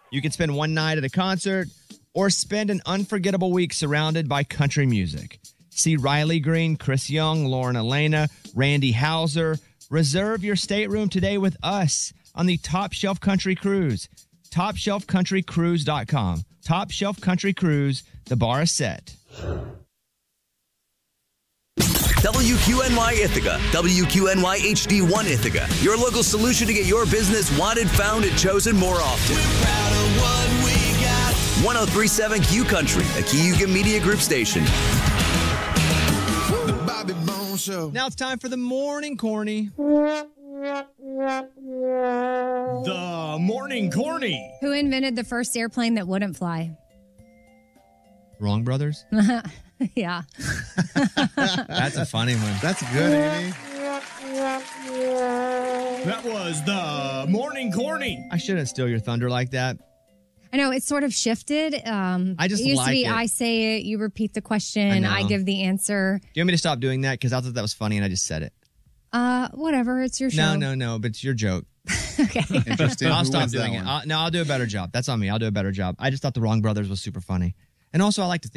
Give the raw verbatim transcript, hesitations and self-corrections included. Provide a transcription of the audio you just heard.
You can spend one night at a concert or spend an unforgettable week surrounded by country music. See Riley Green, Chris Young, Lauren Elena, Randy Houser. Reserve your stateroom today with us on the Top Shelf Country Cruise. top shelf country cruise dot com. Top Shelf Country Cruise. The bar is set. W Q N Y Ithaca, W Q N Y H D one Ithaca. Your local solution to get your business wanted, found, and chosen more often. We're proud of what we got. one oh three point seven Q Country, a Cayuga Media Group station. The Bobby Bones Show. Now it's time for the morning corny. The morning corny. Who invented the first airplane that wouldn't fly? Wrong Brothers? Yeah. That's a funny one. That's good, Amy. That was the morning corny. I shouldn't steal your thunder like that. I know, it's sort of shifted. Um, I just it used like to be it. I say it, you repeat the I question, know. I, give the answer. Do you want me to stop doing that? Because I thought that was funny and I just said it. Uh, whatever, it's your show. No, no, no, but it's your joke. Okay. Interesting. I'll Who stop wins that doing it. one? I'll, no, I'll do a better job. That's on me. I'll do a better job. I just thought the Wrong Brothers was super funny. And also, I like to think